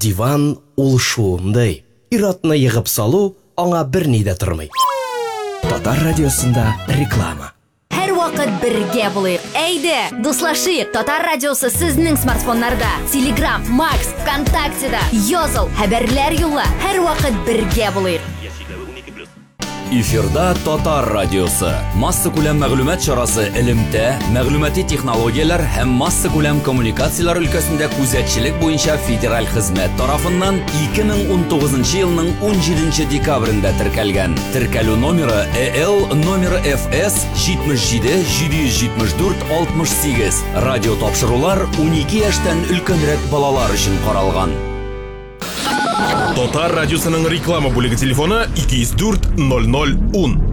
Диван ул шуындай. Ир-атны егып салу аңа берни дә тормый. Татар радиосында реклама. Һәр вакыт бергә булыйк. Әйдә, дуслашыйк. Татар радиосы сезнең смартфоннарда. Telegram, Max, ВКонтактеда. Языл, хәбәрләр юлла. Һәр вакыт бергә булыйк. Эфирда Татар радиосы. Масса күләм мәгълүмат чарасы элемтә, мәгълүмати технологияләр һәм масса күләм коммуникацияләр өлкәсендә күзәтчелек буенча федераль хезмәт тарафыннан 2019 елның 17 декабрендә теркәлгән. Теркәлү номеры ЭЛ номеры FS 77 774 68. Радио тапшырулар 12 яшьтән өлкәнрәк балалар өчен каралган. Татар радиосының реклама бүлеге телефоны 204 00 10.